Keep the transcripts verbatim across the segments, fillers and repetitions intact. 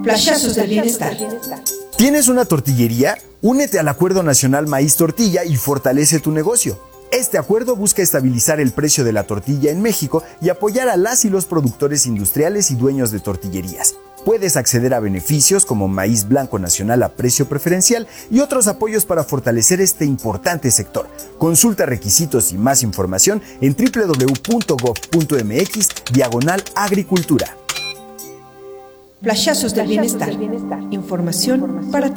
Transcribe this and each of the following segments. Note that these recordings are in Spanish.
Flashazos del bienestar. ¿Tienes una tortillería? Únete al Acuerdo Nacional Maíz Tortilla y fortalece tu negocio. Este acuerdo busca estabilizar el precio de la tortilla en México y apoyar a las y los productores industriales y dueños de tortillerías. Puedes acceder a beneficios como maíz blanco nacional a precio preferencial y otros apoyos para fortalecer este importante sector. Consulta requisitos y más información en doble u doble u doble u punto gob punto eme equis diagonal agricultura. Flashazos del bienestar. Información para ti.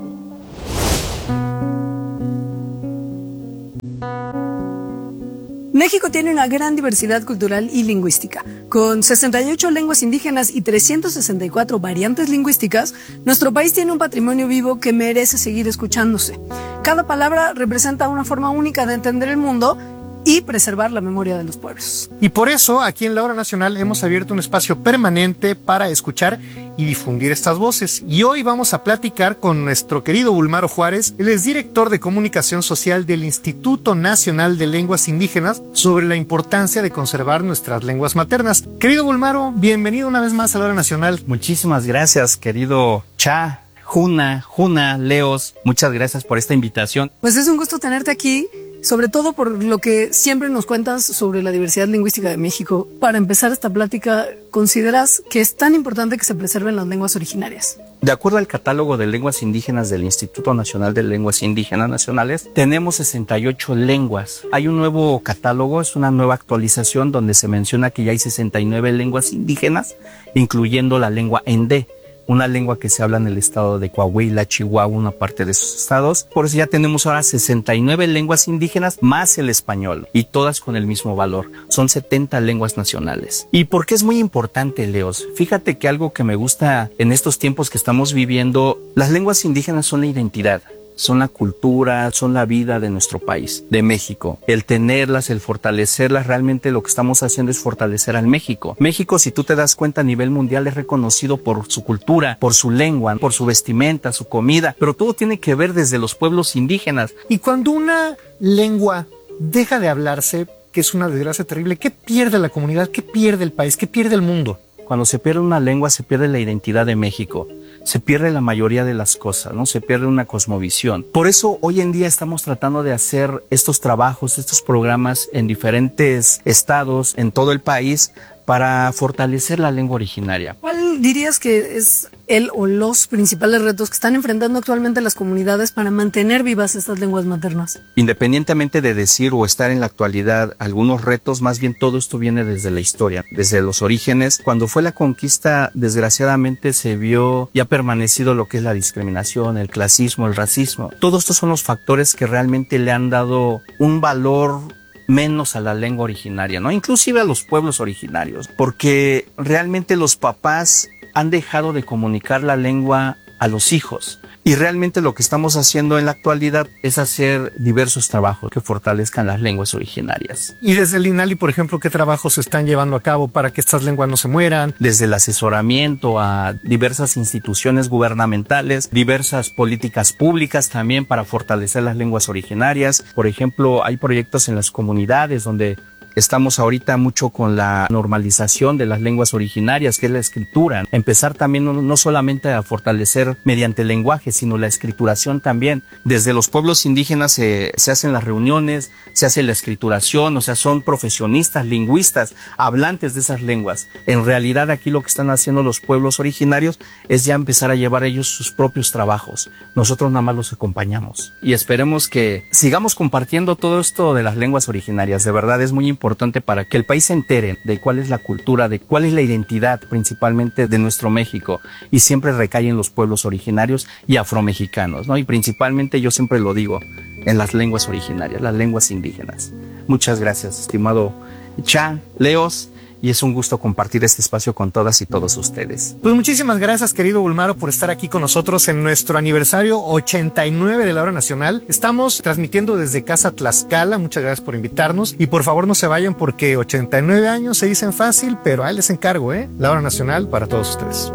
México tiene una gran diversidad cultural y lingüística. Con sesenta y ocho lenguas indígenas y trescientas sesenta y cuatro variantes lingüísticas, nuestro país tiene un patrimonio vivo que merece seguir escuchándose. Cada palabra representa una forma única de entender el mundo y preservar la memoria de los pueblos. Y por eso, aquí en La Hora Nacional hemos abierto un espacio permanente para escuchar y difundir estas voces. Y hoy vamos a platicar con nuestro querido Bulmaro Juárez. Él es director de comunicación social del Instituto Nacional de Lenguas Indígenas, sobre la importancia de conservar nuestras lenguas maternas. Querido Bulmaro, bienvenido una vez más a La Hora Nacional. Muchísimas gracias, querido Cha, Juna, Juna, Leos. Muchas gracias por esta invitación. Pues es un gusto tenerte aquí, sobre todo por lo que siempre nos cuentas sobre la diversidad lingüística de México. Para empezar esta plática, ¿consideras que es tan importante que se preserven las lenguas originarias? De acuerdo al catálogo de lenguas indígenas del Instituto Nacional de Lenguas Indígenas Nacionales, tenemos sesenta y ocho lenguas. Hay un nuevo catálogo, es una nueva actualización donde se menciona que ya hay sesenta y nueve lenguas indígenas, incluyendo la lengua endé, una lengua que se habla en el estado de Coahuila, Chihuahua, una parte de esos estados. Por eso ya tenemos ahora sesenta y nueve lenguas indígenas más el español, y todas con el mismo valor. Son setenta lenguas nacionales. ¿Y por qué es muy importante, Leos? Fíjate que algo que me gusta en estos tiempos que estamos viviendo, las lenguas indígenas son la identidad. Son la cultura, son la vida de nuestro país, de México. El tenerlas, el fortalecerlas, realmente lo que estamos haciendo es fortalecer al México. México, si tú te das cuenta, a nivel mundial es reconocido por su cultura, por su lengua, por su vestimenta, su comida, pero todo tiene que ver desde los pueblos indígenas. Y cuando una lengua deja de hablarse, que es una desgracia terrible, ¿qué pierde la comunidad? ¿Qué pierde el país? ¿Qué pierde el mundo? Cuando se pierde una lengua, se pierde la identidad de México. Se pierde la mayoría de las cosas, ¿no? Se pierde una cosmovisión. Por eso hoy en día estamos tratando de hacer estos trabajos, estos programas en diferentes estados, en todo el país, para fortalecer la lengua originaria. ¿Cuál dirías que es el o los principales retos que están enfrentando actualmente las comunidades para mantener vivas estas lenguas maternas? Independientemente de decir o estar en la actualidad algunos retos, más bien todo esto viene desde la historia, desde los orígenes. Cuando fue la conquista, desgraciadamente se vio y ha permanecido lo que es la discriminación, el clasismo, el racismo. Todos estos son los factores que realmente le han dado un valor menos a la lengua originaria, ¿no? Inclusive a los pueblos originarios, porque realmente los papás han dejado de comunicar la lengua a los hijos. Y realmente lo que estamos haciendo en la actualidad es hacer diversos trabajos que fortalezcan las lenguas originarias. Y desde el INALI, por ejemplo, ¿qué trabajos se están llevando a cabo para que estas lenguas no se mueran? Desde el asesoramiento a diversas instituciones gubernamentales, diversas políticas públicas también para fortalecer las lenguas originarias. Por ejemplo, hay proyectos en las comunidades donde estamos ahorita mucho con la normalización de las lenguas originarias, que es la escritura. Empezar también no, no solamente a fortalecer mediante el lenguaje, sino la escrituración también. Desde los pueblos indígenas se, se hacen las reuniones, se hace la escrituración, o sea, son profesionistas, lingüistas, hablantes de esas lenguas. En realidad aquí lo que están haciendo los pueblos originarios es ya empezar a llevar ellos sus propios trabajos. Nosotros nada más los acompañamos. Y esperemos que sigamos compartiendo todo esto de las lenguas originarias. De verdad es muy importante. importante para que el país se entere de cuál es la cultura, de cuál es la identidad principalmente de nuestro México, y siempre recae en los pueblos originarios y afromexicanos, ¿no? Y principalmente, yo siempre lo digo, en las lenguas originarias, las lenguas indígenas. Muchas gracias, estimado Cha, Leos, y es un gusto compartir este espacio con todas y todos ustedes. Pues muchísimas gracias, querido Bulmaro, por estar aquí con nosotros en nuestro aniversario ochenta y nueve de la Hora Nacional. Estamos transmitiendo desde Casa Tlaxcala. Muchas gracias por invitarnos. Y por favor no se vayan, porque ochenta y nueve años se dicen fácil, pero ahí les encargo, ¿eh? La Hora Nacional para todos ustedes.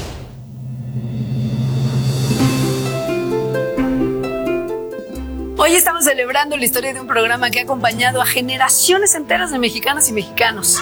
Hoy Hoy estamos celebrando la historia de un programa que ha acompañado a generaciones enteras de mexicanas y mexicanos.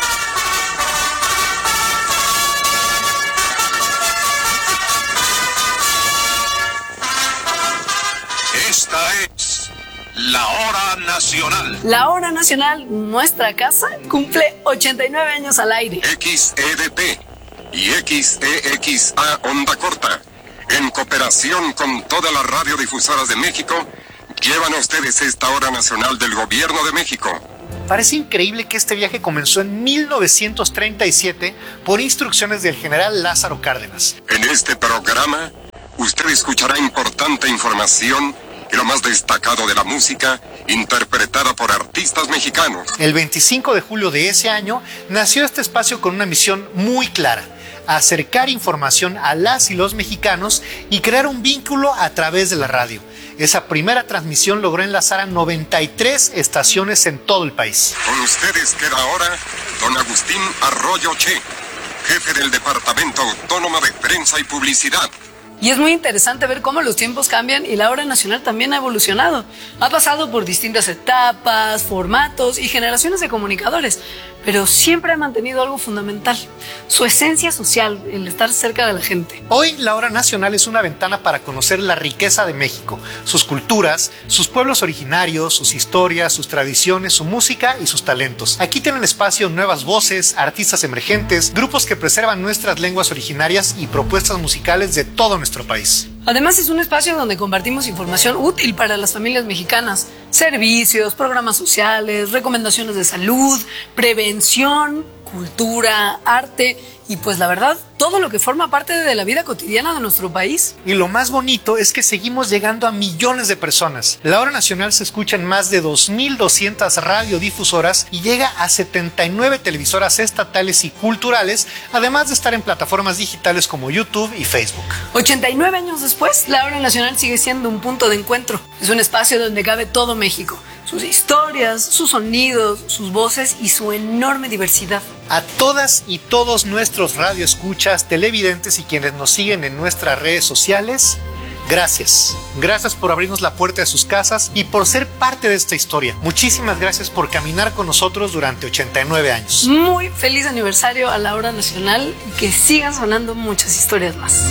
Esta es la Hora Nacional. La Hora Nacional, nuestra casa, cumple ochenta y nueve años al aire. X E D P y X E X A Onda Corta, en cooperación con todas las radiodifusoras de México, llevan a ustedes esta Hora Nacional del Gobierno de México. Parece increíble que este viaje comenzó en mil novecientos treinta y siete por instrucciones del general Lázaro Cárdenas. En este programa, usted escuchará importante información y lo más destacado de la música, interpretada por artistas mexicanos. El veinticinco de julio de ese año nació este espacio con una misión muy clara: acercar información a las y los mexicanos y crear un vínculo a través de la radio. Esa primera transmisión logró enlazar a noventa y tres estaciones en todo el país. Con ustedes queda ahora don Agustín Arroyo Che, jefe del Departamento Autónomo de Prensa y Publicidad. Y es muy interesante ver cómo los tiempos cambian y la Hora Nacional también ha evolucionado. Ha pasado por distintas etapas, formatos y generaciones de comunicadores, pero siempre ha mantenido algo fundamental: su esencia social, el estar cerca de la gente. Hoy la Hora Nacional es una ventana para conocer la riqueza de México, sus culturas, sus pueblos originarios, sus historias, sus tradiciones, su música y sus talentos. Aquí tienen espacio nuevas voces, artistas emergentes, grupos que preservan nuestras lenguas originarias y propuestas musicales de todo nuestro país. Además, es un espacio donde compartimos información útil para las familias mexicanas: servicios, programas sociales, recomendaciones de salud, prevención, cultura, arte y, pues la verdad, todo lo que forma parte de la vida cotidiana de nuestro país. Y lo más bonito es que seguimos llegando a millones de personas. La Hora Nacional se escucha en más de dos mil doscientas radiodifusoras y llega a setenta y nueve televisoras estatales y culturales, además de estar en plataformas digitales como YouTube y Facebook. ochenta y nueve años después, la Hora Nacional sigue siendo un punto de encuentro. Es un espacio donde cabe todo México: sus historias, sus sonidos, sus voces y su enorme diversidad. A todas y todos nuestros radioescuchas, televidentes y quienes nos siguen en nuestras redes sociales, gracias. Gracias por abrirnos la puerta de sus casas y por ser parte de esta historia. Muchísimas gracias por caminar con nosotros durante ochenta y nueve años. Muy feliz aniversario a la Hora Nacional y que sigan sonando muchas historias más.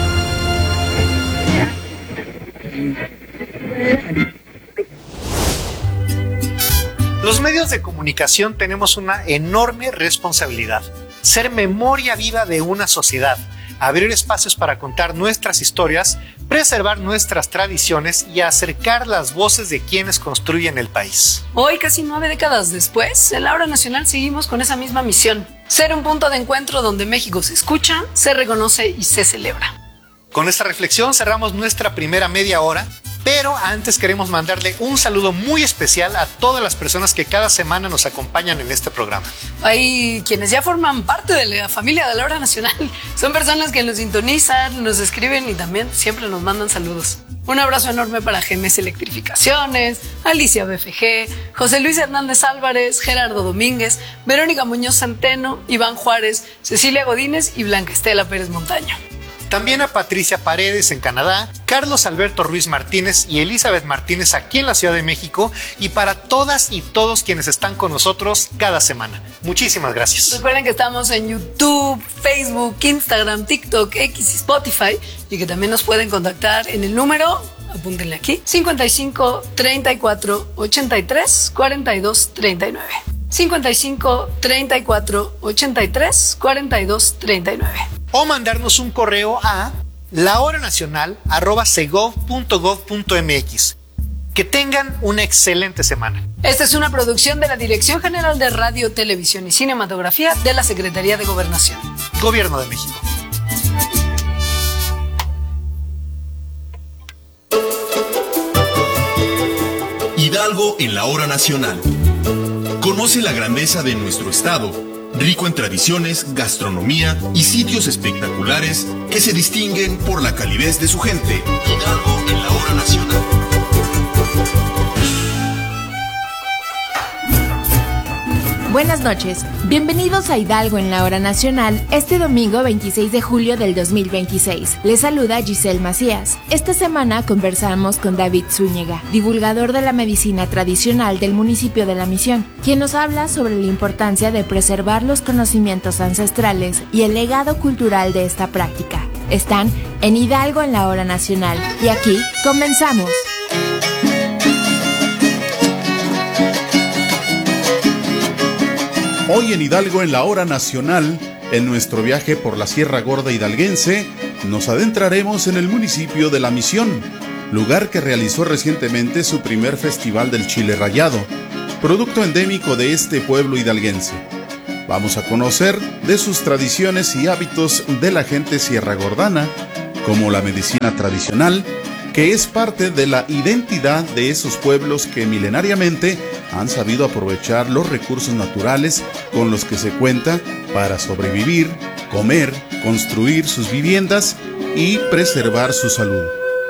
Los medios de comunicación tenemos una enorme responsabilidad: ser memoria viva de una sociedad, abrir espacios para contar nuestras historias, preservar nuestras tradiciones y acercar las voces de quienes construyen el país. Hoy, casi nueve décadas después, en la Hora Nacional seguimos con esa misma misión: ser un punto de encuentro donde México se escucha, se reconoce y se celebra. Con esta reflexión cerramos nuestra primera media hora. Pero antes queremos mandarle un saludo muy especial a todas las personas que cada semana nos acompañan en este programa. Hay quienes ya forman parte de la familia de la Hora Nacional. Son personas que nos sintonizan, nos escriben y también siempre nos mandan saludos. Un abrazo enorme para G M S Electrificaciones, Alicia B F G, José Luis Hernández Álvarez, Gerardo Domínguez, Verónica Muñoz Centeno, Iván Juárez, Cecilia Godínez y Blanca Estela Pérez Montaño. También a Patricia Paredes en Canadá, Carlos Alberto Ruiz Martínez y Elizabeth Martínez aquí en la Ciudad de México, y para todas y todos quienes están con nosotros cada semana. Muchísimas gracias. Recuerden que estamos en YouTube, Facebook, Instagram, TikTok, X y Spotify, y que también nos pueden contactar en el número, apúntenle aquí, cincuenta y cinco, treinta y cuatro, ochenta y tres, cuarenta y dos, treinta y nueve. cincuenta y cinco, treinta y cuatro, ochenta y tres, cuarenta y dos, treinta y nueve. O mandarnos un correo a lahoranacional arroba segov punto gov punto mx. Que tengan una excelente semana. Esta es una producción de la Dirección General de Radio, Televisión y Cinematografía de la Secretaría de Gobernación. Gobierno de México. Hidalgo en la Hora Nacional. Conoce la grandeza de nuestro estado, rico en tradiciones, gastronomía y sitios espectaculares que se distinguen por la calidez de su gente. Hidalgo en la Hora Nacional. Buenas noches, bienvenidos a Hidalgo en la Hora Nacional, este domingo veintiséis de julio del dos mil veintiséis. Les saluda Giselle Macías. Esta semana conversamos con David Zúñiga, divulgador de la medicina tradicional del municipio de La Misión, quien nos habla sobre la importancia de preservar los conocimientos ancestrales y el legado cultural de esta práctica. Están en Hidalgo en la Hora Nacional y aquí comenzamos. Hoy en Hidalgo en la Hora Nacional, en nuestro viaje por la Sierra Gorda hidalguense, nos adentraremos en el municipio de La Misión, lugar que realizó recientemente su primer festival del chile rallado, producto endémico de este pueblo hidalguense. Vamos a conocer de sus tradiciones y hábitos de la gente sierragordana, como la medicina tradicional, que es parte de la identidad de esos pueblos que milenariamente han sabido aprovechar los recursos naturales con los que se cuenta para sobrevivir, comer, construir sus viviendas y preservar su salud.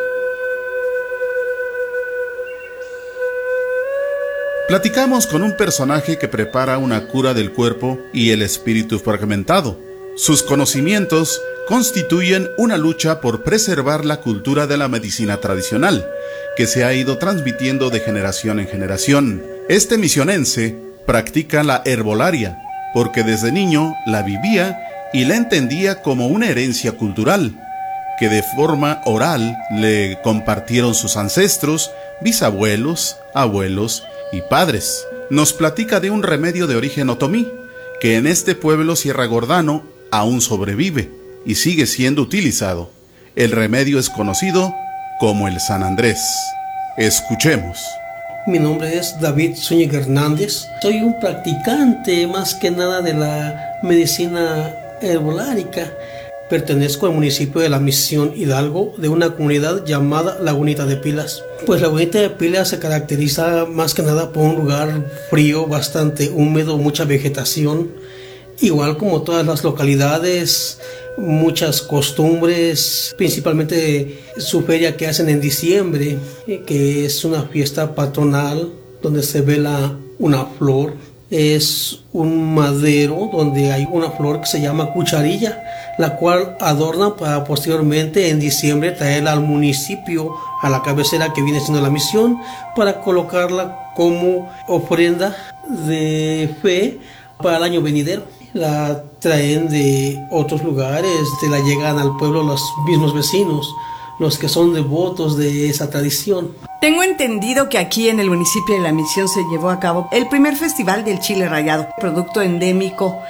Platicamos con un personaje que prepara una cura del cuerpo y el espíritu fragmentado. Sus conocimientos constituyen una lucha por preservar la cultura de la medicina tradicional, que se ha ido transmitiendo de generación en generación. Este misionense practica la herbolaria, porque desde niño la vivía y la entendía como una herencia cultural, que de forma oral le compartieron sus ancestros, bisabuelos, abuelos y padres. Nos platica de un remedio de origen otomí, que en este pueblo sierragordano aún sobrevive y sigue siendo utilizado. El remedio es conocido como el San Andrés. Escuchemos. Mi nombre es David Zúñiga Hernández. Soy un practicante más que nada de la medicina herbolárica. Pertenezco al municipio de La Misión Hidalgo, de una comunidad llamada Lagunita de Pilas. Pues Lagunita de Pilas se caracteriza más que nada por un lugar frío, bastante húmedo, mucha vegetación. Igual como todas las localidades, muchas costumbres, principalmente su feria que hacen en diciembre, que es una fiesta patronal donde se vela una flor. Es un madero donde hay una flor que se llama cucharilla, la cual adornan para posteriormente en diciembre traerla al municipio, a la cabecera que viene siendo La Misión, para colocarla como ofrenda de fe para el año venidero. La traen de otros lugares, se la llegan al pueblo los mismos vecinos, los que son devotos de esa tradición. Tengo entendido que aquí en el municipio de La Misión se llevó a cabo el primer festival del chile rallado, producto endémico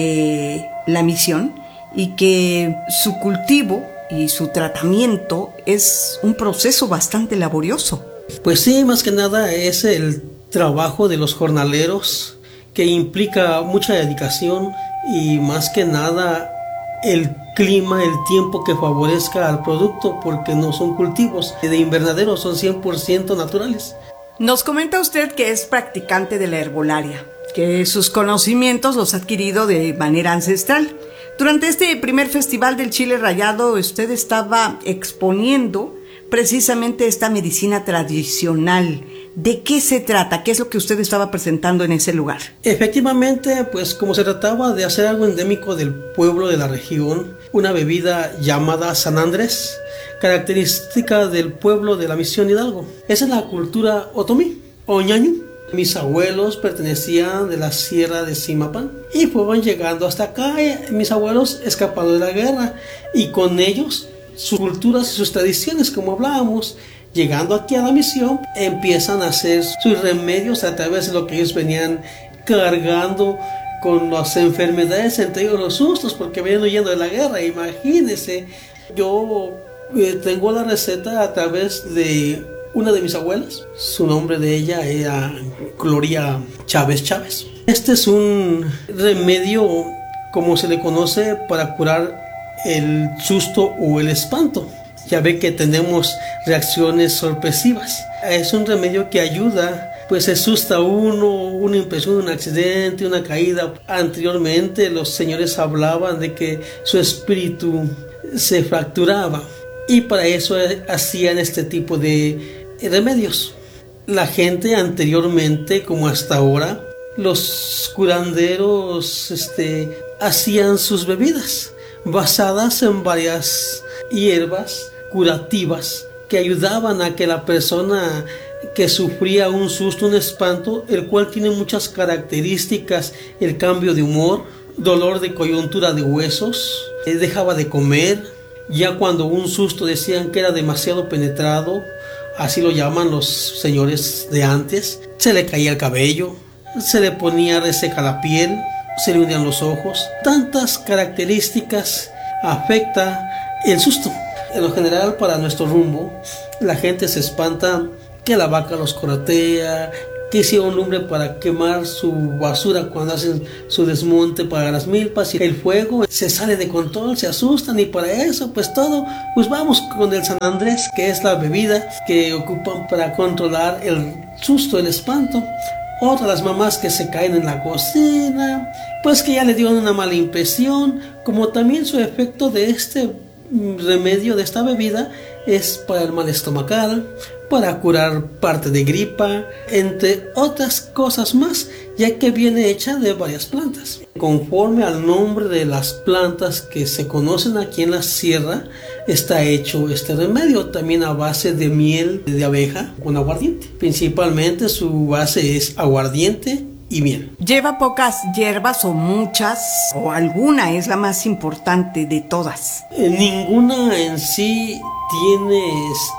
de La Misión, y que su cultivo y su tratamiento es un proceso bastante laborioso. Pues sí, más que nada es el trabajo de los jornaleros, que implica mucha dedicación y más que nada el clima, el tiempo que favorezca al producto, porque no son cultivos de invernadero, son cien por ciento naturales. Nos comenta usted que es practicante de la herbolaria, que sus conocimientos los ha adquirido de manera ancestral. Durante este primer festival del chile rallado, usted estaba exponiendo precisamente esta medicina tradicional. ¿De qué se trata? ¿Qué es lo que usted estaba presentando en ese lugar? Efectivamente, pues como se trataba de hacer algo endémico del pueblo de la región, una bebida llamada San Andrés, característica del pueblo de La Misión Hidalgo. Esa es la cultura otomí o ñañú. Mis abuelos pertenecían de la sierra de Zimapán y fueron llegando hasta acá. Mis abuelos escapando de la guerra y con ellos sus culturas y sus tradiciones, como hablábamos. Llegando aquí a La Misión, empiezan a hacer sus remedios a través de lo que ellos venían cargando con las enfermedades, entre ellos los sustos, porque venían huyendo de la guerra. Imagínense, yo eh, tengo la receta a través de una de mis abuelas. Su nombre de ella era Gloria Chávez Chávez. Este es un remedio, como se le conoce, para curar el susto o el espanto. Ya ve que tenemos reacciones sorpresivas. Es un remedio que ayuda, pues se asusta uno, una impresión de un accidente, una caída. Anteriormente los señores hablaban de que su espíritu se fracturaba y para eso hacían este tipo de remedios. La gente anteriormente, como hasta ahora, los curanderos este, hacían sus bebidas basadas en varias hierbas curativas que ayudaban a que la persona que sufría un susto, un espanto, el cual tiene muchas características: el cambio de humor, dolor de coyuntura de huesos, eh, dejaba de comer, ya cuando un susto decían que era demasiado penetrado, así lo llaman los señores de antes, se le caía el cabello, se le ponía reseca la piel, se le hundían los ojos. Tantas características afecta el susto. En lo general, para nuestro rumbo, la gente se espanta que la vaca los corretea, que hicieron lumbre para quemar su basura cuando hacen su desmonte para las milpas, y el fuego se sale de control, se asustan, y para eso pues todo, pues vamos con el San Andrés, que es la bebida que ocupan para controlar el susto, el espanto. Otras las mamás que se caen en la cocina, pues que ya le dieron una mala impresión, como también su efecto de este remedio, de esta bebida, es para el mal estomacal, para curar parte de gripa, entre otras cosas más, ya que viene hecha de varias plantas. Conforme al nombre de las plantas que se conocen aquí en la sierra, está hecho este remedio, también a base de miel de abeja con aguardiente. Principalmente su base es aguardiente y miel. ¿Lleva pocas hierbas o muchas? ¿O alguna es la más importante de todas? Eh, ninguna en sí tiene,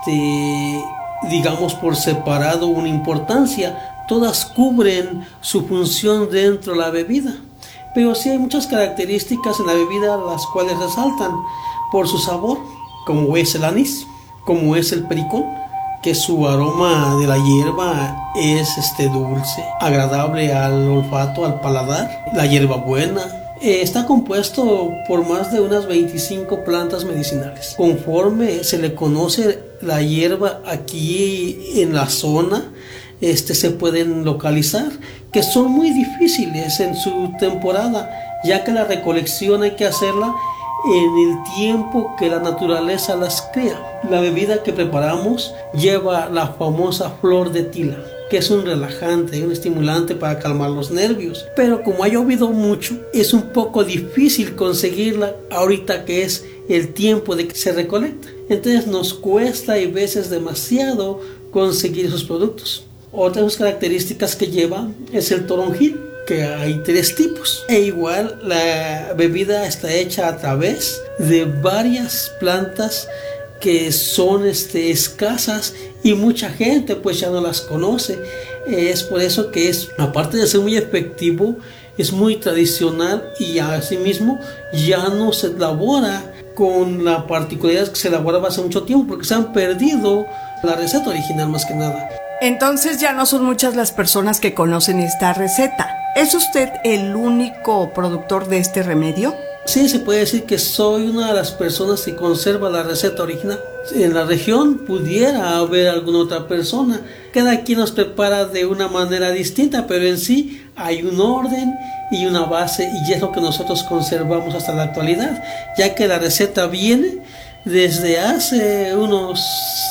este, digamos, por separado una importancia. Todas cubren su función dentro de la bebida. Pero sí hay muchas características en la bebida las cuales resaltan por su sabor, como es el anís, como es el pericón, que su aroma de la hierba es este dulce, agradable al olfato, al paladar. La hierbabuena eh, está compuesto por más de unas veinticinco plantas medicinales. Conforme se le conoce la hierba aquí en la zona, este, se pueden localizar, que son muy difíciles en su temporada, ya que la recolección hay que hacerla en el tiempo que la naturaleza las crea. La bebida que preparamos lleva la famosa flor de tila, que es un relajante, un estimulante para calmar los nervios. Pero como ha llovido mucho, es un poco difícil conseguirla ahorita que es el tiempo de que se recolecta. Entonces nos cuesta y veces demasiado conseguir esos productos. Otra de las características que lleva es el toronjil, que hay tres tipos. E igual la bebida está hecha a través de varias plantas que son este, escasas, y mucha gente pues ya no las conoce. Es por eso que es, aparte de ser muy efectivo, es muy tradicional, y asimismo ya no se elabora con la particularidad que se elaboraba hace mucho tiempo, porque se han perdido la receta original más que nada. Entonces ya no son muchas las personas que conocen esta receta. ¿Es usted el único productor de este remedio? Sí, se puede decir que soy una de las personas que conserva la receta original. En la región pudiera haber alguna otra persona. Cada quien nos prepara de una manera distinta, pero en sí hay un orden y una base, y es lo que nosotros conservamos hasta la actualidad, ya que la receta viene desde hace unos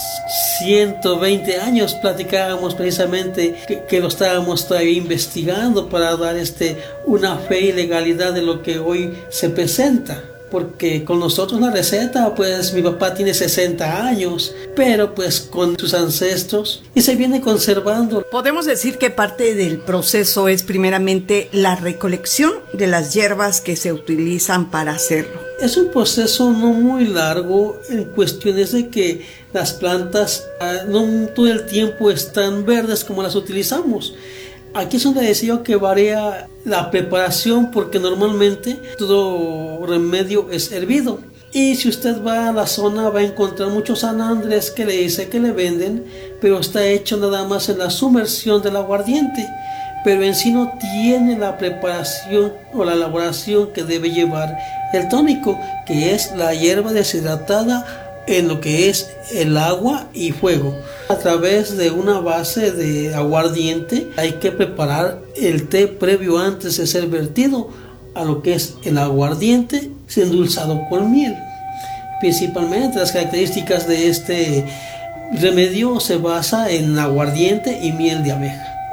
ciento veinte años. Platicábamos precisamente que, que lo estábamos todavía investigando para dar este, una fe y legalidad de lo que hoy se presenta. Porque con nosotros la receta, pues mi papá tiene sesenta años, pero pues con sus ancestros, y se viene conservando. Podemos decir que parte del proceso es primeramente la recolección de las hierbas que se utilizan para hacerlo. Es un proceso no muy largo, en cuestiones de que las plantas no todo el tiempo están verdes como las utilizamos. Aquí es donde decía yo que varía la preparación, porque normalmente todo remedio es hervido. Y si usted va a la zona va a encontrar muchos San Andrés que le dice que le venden, pero está hecho nada más en la sumersión del aguardiente, pero en sí no tiene la preparación o la elaboración que debe llevar el tónico, que es la hierba deshidratada en lo que es el agua y fuego. A través de una base de aguardiente hay que preparar el té previo antes de ser vertido a lo que es el aguardiente endulzado con miel. Principalmente las características de este remedio se basa en aguardiente y miel de abeja.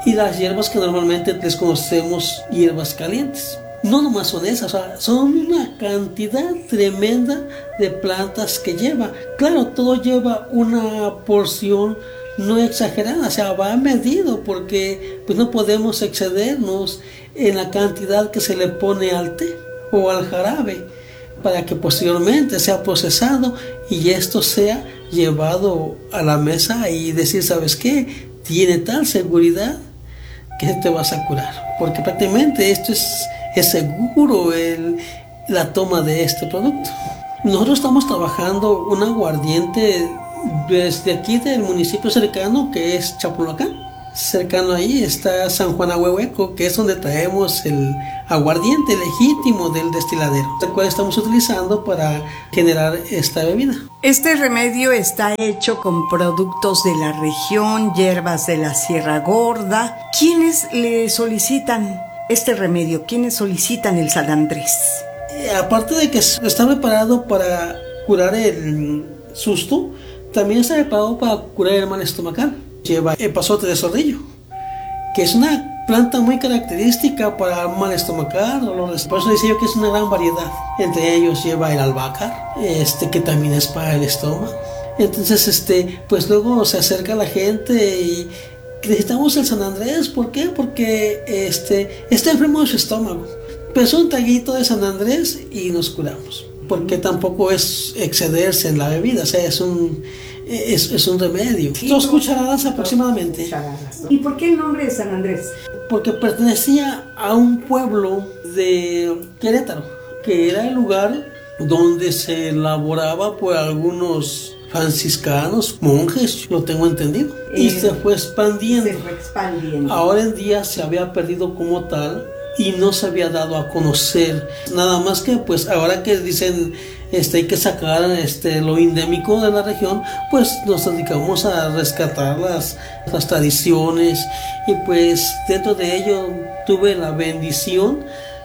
y las hierbas que normalmente les conocemos hierbas calientes. No nomás son esas, o sea, son una cantidad tremenda de plantas que lleva. Claro, todo lleva una porción no exagerada, o sea, va medido porque pues no podemos excedernos en la cantidad que se le pone al té o al jarabe para que posteriormente sea procesado y esto sea llevado a la mesa y decir, ¿sabes qué? Tiene tal seguridad que te vas a curar, porque prácticamente esto es, es seguro el, la toma de este producto. Nosotros estamos trabajando un aguardiente desde aquí del municipio cercano que es Chapulacán. Cercano ahí está San Juan Ahuehueco, que es donde traemos el aguardiente legítimo del destiladero, el cual estamos utilizando para generar esta bebida. Este remedio está hecho con productos de la región, hierbas de la Sierra Gorda. ¿Quiénes le solicitan este remedio? ¿Quiénes solicitan el San Andrés? Eh, aparte de que está preparado para curar el susto, también está preparado para curar el mal estomacal. Lleva epazote de zorrillo, que es una planta muy característica para el mal estomacal, dolores. Por eso decía yo que es una gran variedad. Entre ellos lleva el albahaca, este, que también es para el estómago. Entonces, este, pues luego se acerca la gente y necesitamos el San Andrés. ¿Por qué? Porque este, está enfermo de su estómago. Pues un traguito de San Andrés y nos curamos. Porque tampoco es excederse en la bebida, o sea, es un... Es, es un remedio. Dos cucharadas aproximadamente. ¿Y por qué el nombre de San Andrés? Porque pertenecía a un pueblo de Querétaro, que era el lugar donde se elaboraba por algunos franciscanos, monjes, lo tengo entendido, y eh, se fue expandiendo. Se fue expandiendo. Ahora en día se había perdido como tal y no se había dado a conocer. Nada más que pues ahora que dicen este, hay que sacar este, lo endémico de la región, pues nos dedicamos a rescatar las, las tradiciones y pues dentro de ello tuve la bendición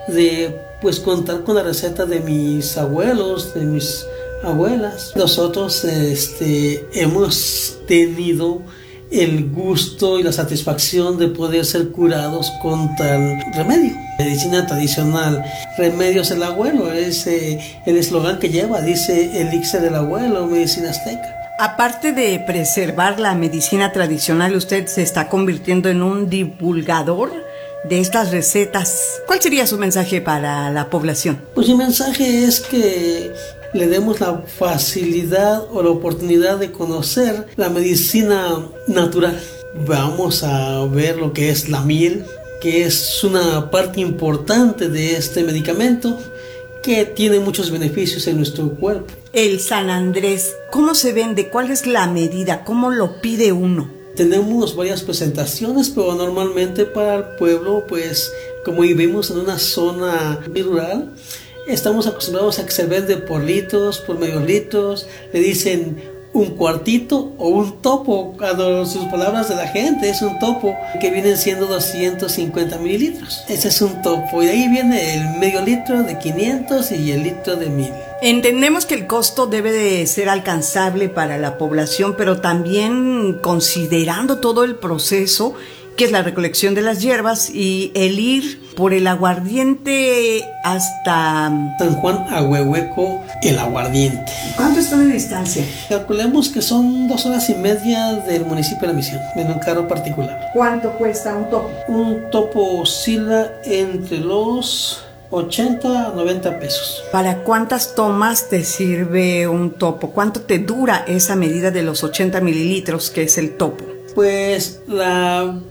de pues contar con la receta de mis abuelos, de mis abuelas. Nosotros este, hemos tenido el gusto y la satisfacción de poder ser curados con tal remedio. Medicina tradicional, remedios del abuelo, es eh, el eslogan que lleva, dice elixir del abuelo, medicina azteca. Aparte de preservar la medicina tradicional, usted se está convirtiendo en un divulgador de estas recetas. ¿Cuál sería su mensaje para la población? Pues mi mensaje es que le demos la facilidad o la oportunidad de conocer la medicina natural. Vamos a ver lo que es la miel, que es una parte importante de este medicamento que tiene muchos beneficios en nuestro cuerpo. El San Andrés, ¿cómo se vende? ¿Cuál es la medida? ¿Cómo lo pide uno? Tenemos varias presentaciones, pero normalmente para el pueblo, pues como vivimos en una zona rural, estamos acostumbrados a que se vende por litros, por medios litros, le dicen un cuartito o un topo, a sus palabras de la gente, es un topo que vienen siendo doscientos cincuenta mililitros. Ese es un topo y de ahí viene el medio litro de quinientos y el litro de mil. Entendemos que el costo debe de ser alcanzable para la población, pero también considerando todo el proceso que es la recolección de las hierbas y el ir por el aguardiente hasta San Juan Ahuehueco, el aguardiente. ¿Cuánto está de distancia? Calculemos que son dos horas y media del municipio de La Misión, en un carro particular. ¿Cuánto cuesta un topo? Un topo oscila entre los ochenta a noventa pesos. ¿Para cuántas tomas te sirve un topo? ¿Cuánto te dura esa medida de los ochenta mililitros que es el topo? Pues la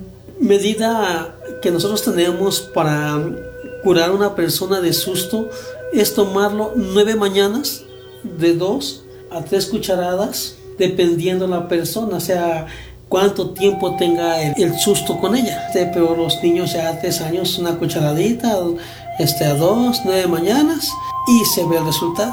medida que nosotros tenemos para curar a una persona de susto es tomarlo nueve mañanas de dos a tres cucharadas dependiendo de la persona, o sea, cuánto tiempo tenga el, el susto con ella. Este, pero los niños ya a tres años una cucharadita este, a dos, nueve mañanas y se ve el resultado.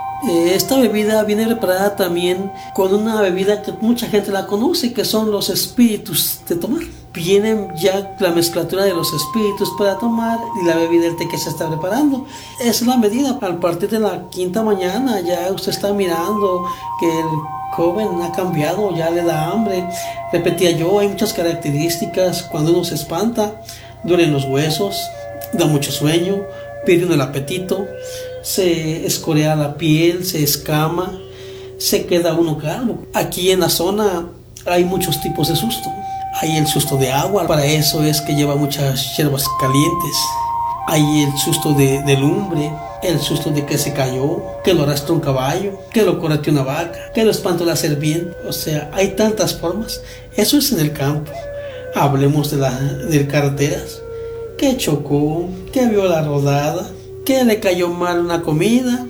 Esta bebida viene preparada también con una bebida que mucha gente la conoce, que son los espíritus de tomar. Vienen ya la mezclatura de los espíritus para tomar y la bebida del té que se está preparando. Esa es la medida. Al partir de la quinta mañana ya usted está mirando que el joven ha cambiado, ya le da hambre. Repetía yo, hay muchas características. Cuando uno se espanta, duelen los huesos, da mucho sueño, pierde uno el apetito, se escorea la piel, se escama, se queda uno calvo. Aquí en la zona hay muchos tipos de susto. Hay el susto de agua, para eso es que lleva muchas hierbas calientes. Hay el susto de, de lumbre, el susto de que se cayó, que lo arrastró un caballo, que lo correteó una vaca, que lo espantó la serpiente. O sea, hay tantas formas. Eso es en el campo. Hablemos de, la, de carreteras, que chocó, que vio la rodada, que le cayó mal una comida.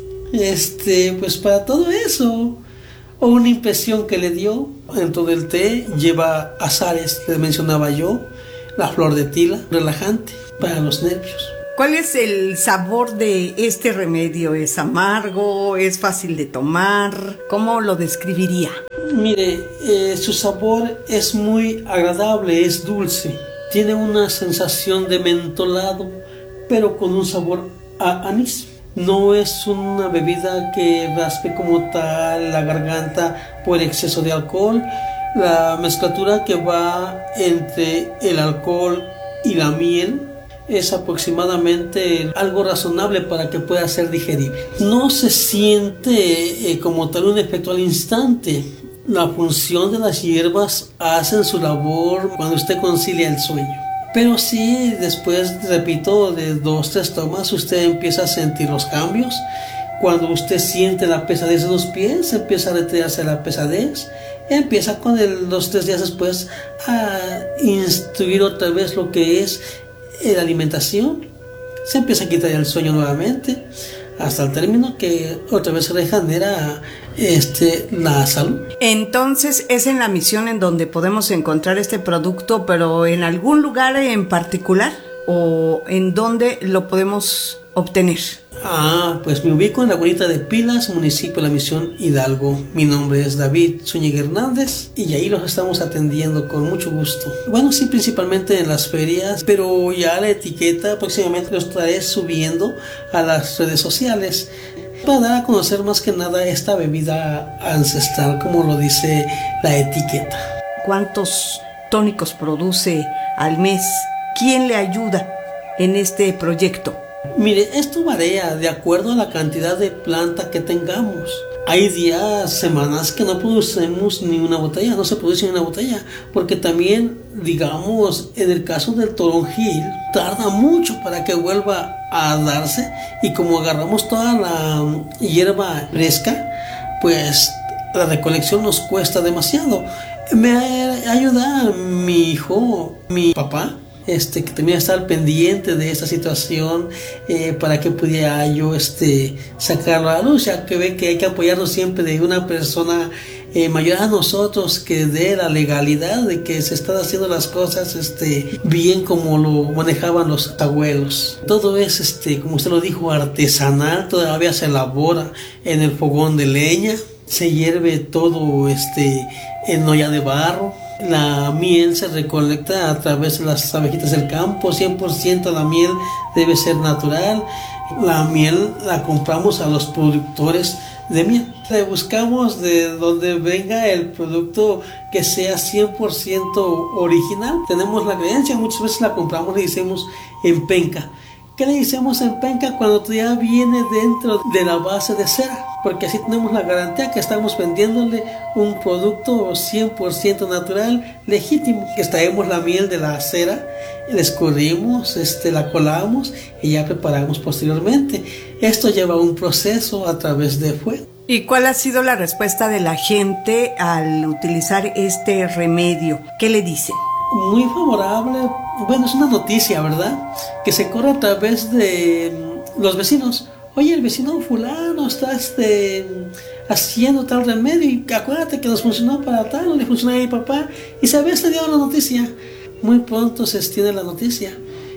Este, pues para todo eso, o una impresión que le dio. En todo el té lleva azares, les mencionaba yo, la flor de tila, relajante para los nervios. ¿Cuál es el sabor de este remedio? ¿Es amargo? ¿Es fácil de tomar? ¿Cómo lo describiría? Mire, eh, su sabor es muy agradable, es dulce. Tiene una sensación de mentolado, pero con un sabor a anís. No es una bebida que raspe como tal la garganta por exceso de alcohol. La mezclatura que va entre el alcohol y la miel es aproximadamente algo razonable para que pueda ser digerible. No se siente eh, como tal un efecto al instante. La función de las hierbas hacen su labor cuando usted concilia el sueño. Pero sí, después, repito, de dos, tres tomas, usted empieza a sentir los cambios. Cuando usted siente la pesadez de los pies, empieza a retirarse la pesadez. Empieza con el, los tres días después a instruir otra vez lo que es la alimentación. Se empieza a quitar el sueño nuevamente, hasta el término que otra vez se regenera este, la salud. Entonces es en la misión en donde podemos encontrar este producto, pero en algún lugar en particular, o en dónde lo podemos obtener. Ah, pues me ubico en la Guarita de Pilas, municipio de la Misión Hidalgo. Mi nombre es David Zúñiga Hernández y ahí los estamos atendiendo con mucho gusto. Bueno, sí, principalmente en las ferias, pero ya la etiqueta próximamente lo estaré subiendo a las redes sociales para dar a conocer más que nada esta bebida ancestral, como lo dice la etiqueta. ¿Cuántos tónicos produce al mes? ¿Quién le ayuda en este proyecto? Mire, esto varía de acuerdo a la cantidad de planta que tengamos. Hay días, semanas que no producimos ni una botella, no se produce ni una botella, porque también, digamos, en el caso del toronjil, tarda mucho para que vuelva a darse, y como agarramos toda la hierba fresca, pues la recolección nos cuesta demasiado. Me ayuda mi hijo, mi papá, Este, que también estar pendiente de esta situación eh, para que pudiera yo este, sacarlo a la luz, ya que ve que hay que apoyarnos siempre de una persona eh, mayor a nosotros, que dé la legalidad de que se están haciendo las cosas este, bien como lo manejaban los abuelos. Todo es, este, como usted lo dijo, artesanal, todavía se elabora en el fogón de leña, se hierve todo este, en olla de barro. La miel se recolecta a través de las abejitas del campo, cien por ciento la miel debe ser natural. La miel la compramos a los productores de miel. Le buscamos de donde venga el producto que sea cien por ciento original. Tenemos la creencia, muchas veces la compramos y le decimos en penca. ¿Qué le decimos en penca? Cuando ya viene dentro de la base de cera, porque así tenemos la garantía que estamos vendiéndole un producto cien por ciento natural, legítimo. Que extraemos la miel de la cera, la escurrimos, este, la colamos y ya preparamos posteriormente. Esto lleva un proceso a través de fuego. ¿Y cuál ha sido la respuesta de la gente al utilizar este remedio? ¿Qué le dicen? Muy favorable. Bueno, es una noticia, ¿verdad? Que se corre a través de los vecinos. Oye, el vecino fulano está este, haciendo tal remedio y acuérdate que nos funcionó para tal, no le funcionó a mi papá. Y se había extendido la noticia. Muy pronto se extiende la noticia.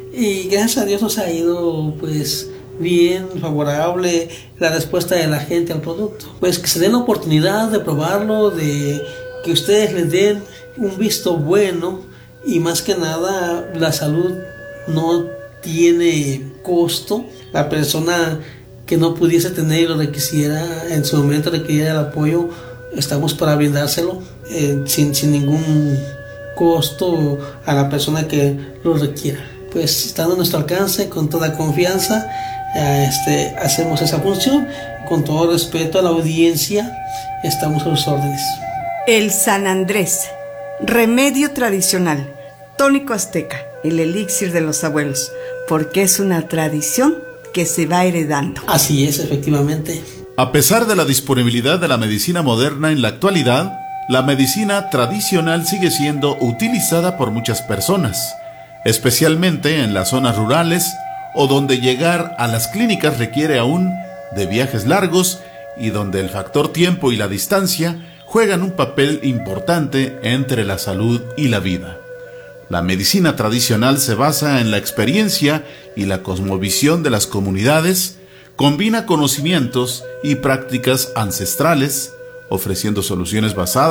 Y gracias a Dios nos ha ido, pues, bien, favorable la respuesta de la gente al producto. Pues que se den la oportunidad de probarlo, de que ustedes les den un visto bueno. Y más que nada, la salud no tiene costo. La persona que no pudiese tener y lo requisiera, en su momento requiriera el apoyo, estamos para brindárselo eh, sin, sin ningún costo a la persona que lo requiera. Pues estando a nuestro alcance, con toda confianza, eh, este, hacemos esa función. Con todo respeto a la audiencia, estamos a sus órdenes. El San Andrés, remedio tradicional, tónico azteca, el elixir de los abuelos, porque es una tradición que se va heredando. Así es, efectivamente. A pesar de la disponibilidad de la medicina moderna en la actualidad, la medicina tradicional sigue siendo utilizada por muchas personas, especialmente en las zonas rurales o donde llegar a las clínicas requiere aún de viajes largos y donde el factor tiempo y la distancia juegan un papel importante entre la salud y la vida. La medicina tradicional se basa en la experiencia y la cosmovisión de las comunidades, combina conocimientos y prácticas ancestrales, ofreciendo soluciones basadas